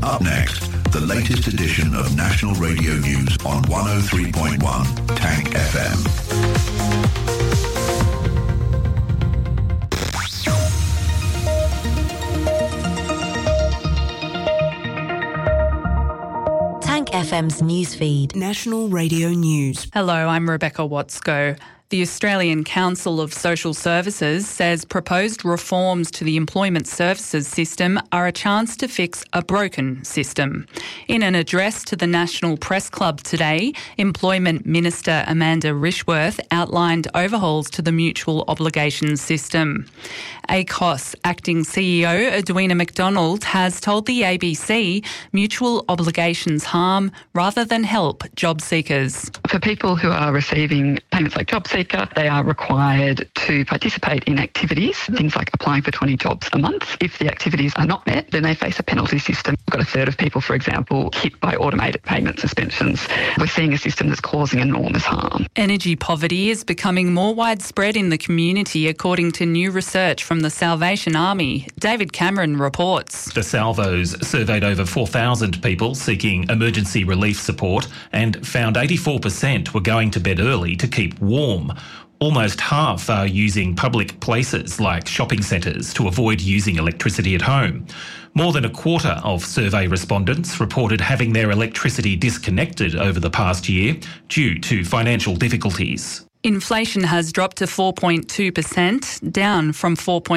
Up next, the latest edition of National Radio News on 103.1 Tank FM. FM's newsfeed. National Radio News. Hello, I'm Rebecca Watsko. The Australian Council of Social Services says proposed reforms to the employment services system are a chance to fix a broken system. In an address to the National Press Club today, Employment Minister Amanda Rishworth outlined overhauls to the mutual obligations system. ACOS Acting CEO Edwina McDonald has told the ABC mutual obligations harm rather than help job seekers. For people who are receiving payments like JobSeeker, they are required to participate in activities, things like applying for 20 jobs a month. If the activities are not met, then they face a penalty system. We've got a third of people, for example, hit by automated payment suspensions. We're seeing a system that's causing enormous harm. Energy poverty is becoming more widespread in the community, according to new research from the Salvation Army. David Cameron reports. The Salvos surveyed over 4,000 people seeking emergency relief support and found 84% were going to bed early to keep warm. Almost half are using public places like shopping centres to avoid using electricity at home. More than a quarter of survey respondents reported having their electricity disconnected over the past year due to financial difficulties. Inflation has dropped to 4.2%, down from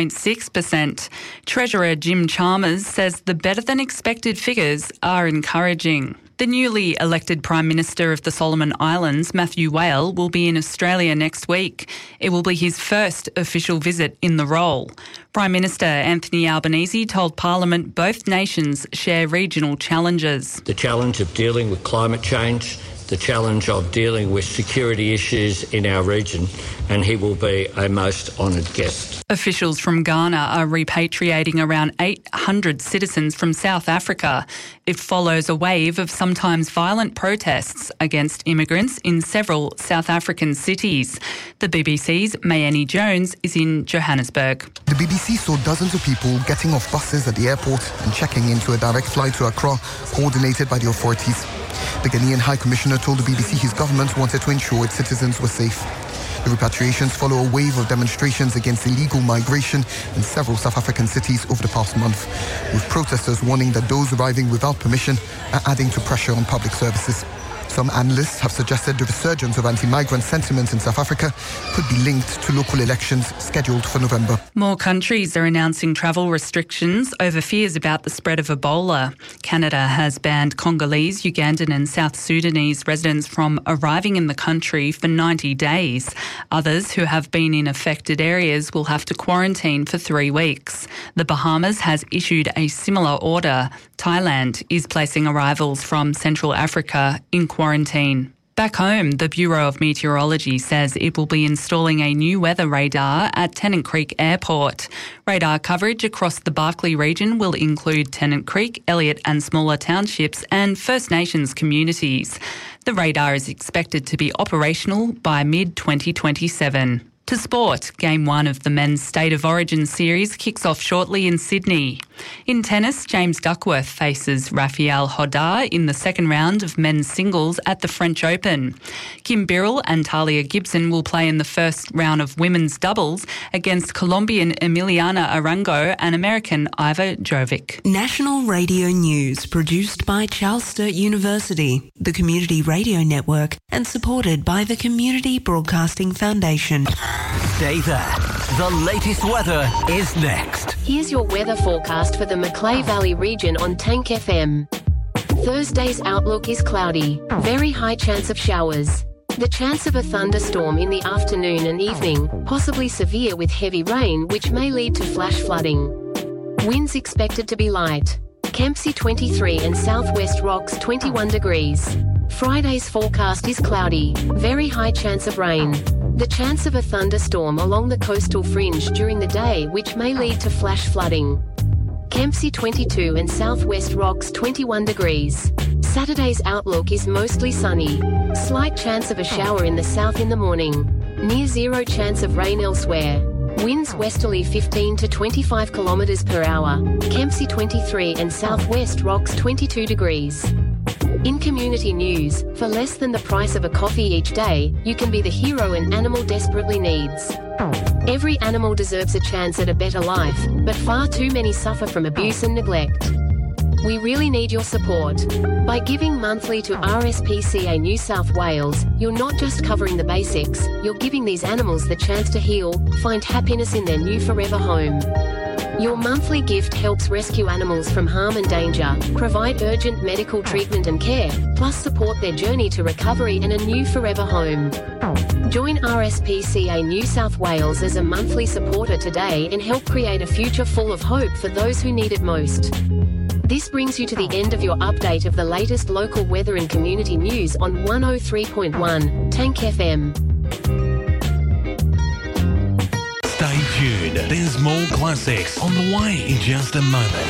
4.6%. Treasurer Jim Chalmers says the better-than-expected figures are encouraging. The newly elected Prime Minister of the Solomon Islands, Matthew Whale, will be in Australia next week. It will be his first official visit in the role. Prime Minister Anthony Albanese told Parliament both nations share regional challenges. The challenge of dealing with climate change, the challenge of dealing with security issues in our region, and he will be a most honoured guest. Officials from Ghana are repatriating around 800 citizens from South Africa. It follows a wave of sometimes violent protests against immigrants in several South African cities. The BBC's Mayeni Jones is in Johannesburg. The BBC saw dozens of people getting off buses at the airport and checking into a direct flight to Accra, coordinated by the authorities. The Ghanaian High Commissioner told the BBC his government wanted to ensure its citizens were safe. The repatriations follow a wave of demonstrations against illegal migration in several South African cities over the past month, with protesters warning that those arriving without permission are adding to pressure on public services. Some analysts have suggested the resurgence of anti-migrant sentiment in South Africa could be linked to local elections scheduled for November. More countries are announcing travel restrictions over fears about the spread of Ebola. Canada has banned Congolese, Ugandan and South Sudanese residents from arriving in the country for 90 days. Others who have been in affected areas will have to quarantine for 3 weeks. The Bahamas has issued a similar order. Thailand is placing arrivals from Central Africa in quarantine. Back home, the Bureau of Meteorology says it will be installing a new weather radar at Tennant Creek Airport. Radar coverage across the Barkly region will include Tennant Creek, Elliott and smaller townships and First Nations communities. The radar is expected to be operational by mid-2027. To sport, Game 1 of the Men's State of Origin series kicks off shortly in Sydney. In tennis, James Duckworth faces Rafael Hodar in the second round of men's singles at the French Open. Kim Birrell and Talia Gibson will play in the first round of women's doubles against Colombian Emiliana Arango and American Iva Jovic. National Radio News, produced by Charles Sturt University, the Community Radio Network, and supported by the Community Broadcasting Foundation. Stay there. The latest weather is next. Here's your weather forecast for the Macleay Valley region on Tank FM. Thursday's outlook is cloudy. Very high chance of showers. The chance of a thunderstorm in the afternoon and evening, possibly severe with heavy rain which may lead to flash flooding. Winds expected to be light. Kempsey 23 and Southwest Rocks 21 degrees. Friday's forecast is cloudy. Very high chance of rain. The chance of a thunderstorm along the coastal fringe during the day which may lead to flash flooding. Kempsey 22 and Southwest Rocks 21 degrees. Saturday's outlook is mostly sunny. Slight chance of a shower in the south in the morning. Near zero chance of rain elsewhere. Winds westerly 15 to 25 kilometres per hour. Kempsey 23 and southwest rocks 22 degrees. In community news, for less than the price of a coffee each day, you can be the hero an animal desperately needs. Every animal deserves a chance at a better life, but far too many suffer from abuse and neglect. We really need your support. By giving monthly to RSPCA New South Wales, you're not just covering the basics, you're giving these animals the chance to heal, find happiness in their new forever home. Your monthly gift helps rescue animals from harm and danger, provide urgent medical treatment and care, plus support their journey to recovery and a new forever home. Join RSPCA New South Wales as a monthly supporter today and help create a future full of hope for those who need it most. This brings you to the end of your update of the latest local weather and community news on 103.1 Tank FM. Stay tuned. There's more classics on the way in just a moment.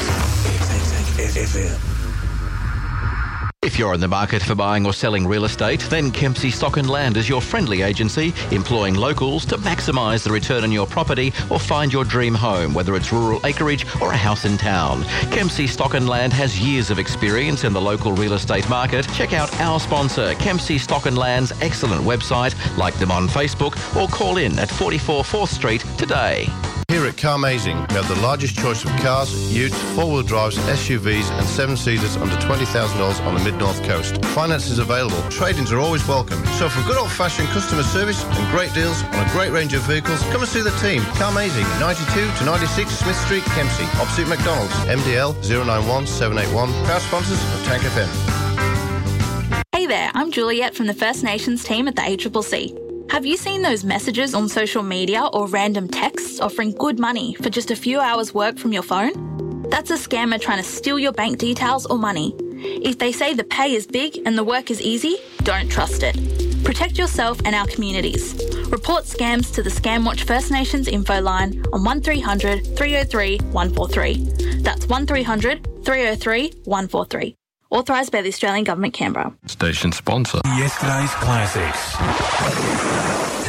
If you're in the market for buying or selling real estate, then Kempsey Stock and Land is your friendly agency, employing locals to maximise the return on your property or find your dream home, whether it's rural acreage or a house in town. Kempsey Stock and Land has years of experience in the local real estate market. Check out our sponsor, Kempsey Stock and Land's excellent website, like them on Facebook, or call in at 44 4th Street today. Here at Carmazing, we have the largest choice of cars, utes, four-wheel drives, SUVs and seven-seaters under $20,000 on the mid-north coast. Finance is available. Trade-ins are always welcome. So for good old-fashioned customer service and great deals on a great range of vehicles, come and see the team. Carmazing, 92 to 96 Smith Street, Kempsey, opposite McDonald's. MDL 091 781. Proud sponsors of Tank FM. Hey there, I'm Juliet from the First Nations team at the ACCC. Have you seen those messages on social media or random texts offering good money for just a few hours' work from your phone? That's a scammer trying to steal your bank details or money. If they say the pay is big and the work is easy, don't trust it. Protect yourself and our communities. Report scams to the Scamwatch First Nations info line on 1300 303 143. That's 1300 303 143. Authorised by the Australian Government, Canberra. Station sponsor. Yesterday's classics.